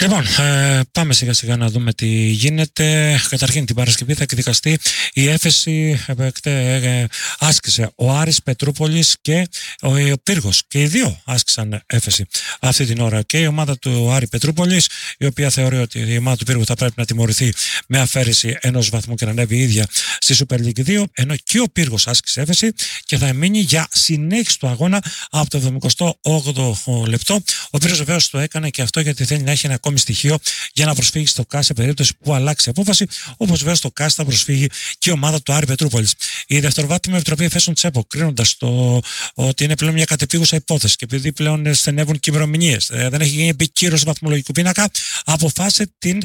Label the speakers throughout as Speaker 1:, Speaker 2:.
Speaker 1: Λοιπόν, πάμε σιγά σιγά να δούμε τι γίνεται. Καταρχήν την Παρασκευή θα εκδικαστεί η έφεση, άσκησε ο Άρης Πετρούπολης και ο Πύργος, και οι δύο άσκησαν έφεση αυτή την ώρα, και η ομάδα του Άρη Πετρούπολης, η οποία θεωρεί ότι η ομάδα του Πύργου θα πρέπει να τιμωρηθεί με αφαίρεση ενός βαθμού και να ανέβει η ίδια στη Super League 2, ενώ και ο Πύργος άσκησε έφεση και θα μείνει για συνέχιση του αγώνα από το 78ο λεπτό. Ο Πύργος βεβαίως το έκανε και αυτό γιατί θέλει να έχει ένα ακόμη στοιχείο για να προσφύγει στο ΚΑΣ σε περίπτωση που αλλάξει απόφαση, όπως βέβαια στο ΚΑΣ θα προσφύγει και η ομάδα του Άρη Πετρούπολης. Η Δευτεροβάθμια Επιτροπή Εφέσεων Τσέπο, κρίνοντας ότι είναι πλέον μια κατεπίγουσα υπόθεση και επειδή πλέον στενεύουν και ημερομηνίες, δεν έχει γίνει επικύρωση βαθμολογικού πίνακα, αποφάσισε την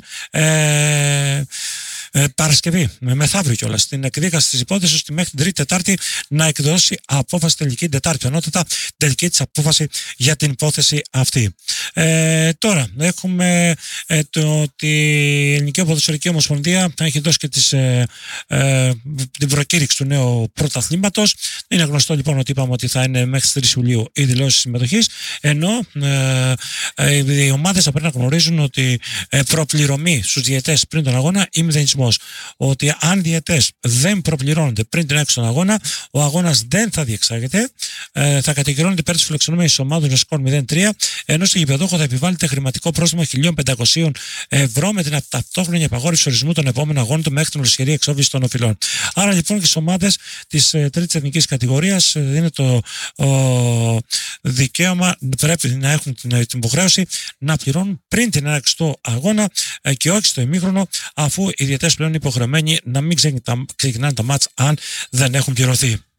Speaker 1: Παρασκευή, μεθαύριο κιόλας, στην εκδίκαση της υπόθεσης, ώστε μέχρι την Τρίτη-Τετάρτη να εκδώσει απόφαση τελική, Τετάρτη ενότητα, τελική της απόφαση για την υπόθεση αυτή. Τώρα, έχουμε ότι η Ελληνική Ποδοσφαιρική Ομοσπονδία έχει δώσει και την προκήρυξη του νέου πρωταθλήματος. Είναι γνωστό λοιπόν ότι είπαμε ότι θα είναι μέχρι τις 3 Ιουλίου η δηλώση συμμετοχής, ενώ οι ομάδες θα πρέπει να γνωρίζουν ότι προπληρωμή στους διαιτές πριν τον αγώνα ή μηδενισμός. Ότι αν διαιτές δεν προπληρώνονται πριν την έξω τον αγώνα, ο αγώνας δεν θα διεξάγεται, θα κατηγορώνεται υπέρ της φιλοξενούμενης ομάδας με σκορ 0-3, ενώ στο γηπεδόχο θα επιβάλλεται χρηματικό πρόστιμο 1.500 ευρώ με την ταυτόχρονη απαγόρευση ορισμού των επόμενων αγώνων του μέχρι την ολοσχερή εξόφληση των οφειλών. Άρα λοιπόν και στις ομάδες της τρίτης εθνικής κατηγορίας είναι το δικαίωμα, πρέπει να έχουν την υποχρέωση να πληρώνουν πριν την έναρξη του αγώνα και όχι στο ημίχρονο, αφού οι διαιτές πλέον είναι υποχρεωμένοι να μην ξεκινάνε τα μάτς αν δεν έχουν πληρωθεί.